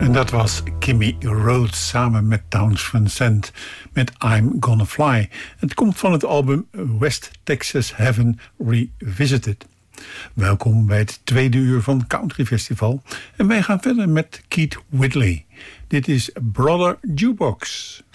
En dat was Kimmy Rhodes samen met Townes Van Zandt met I'm Gonna Fly. Het komt van het album West Texas Heaven Revisited. Welkom bij het tweede uur van Country Festival. En wij gaan verder met Keith Whitley. Dit is Brother Jukebox.